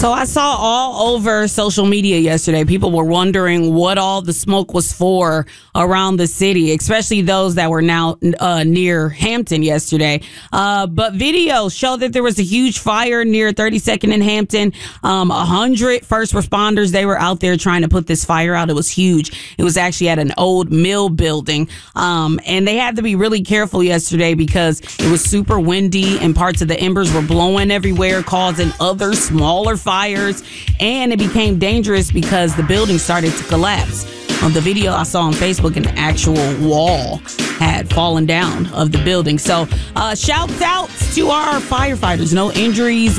So I saw all over social media yesterday, people were wondering what all the smoke was for around the city, especially those that were now near Hampton yesterday. But videos show that there was a huge fire near 32nd and Hampton. 100 first responders, they were out there trying to put this fire out. It was huge. It was actually at an old mill building. And they had to be really careful yesterday because it was super windy and parts of the embers were blowing everywhere, causing other smaller fires, and it became dangerous because the building started to collapse. On the video I saw on Facebook, an actual wall had fallen down of the building. So shouts out to our firefighters. No injuries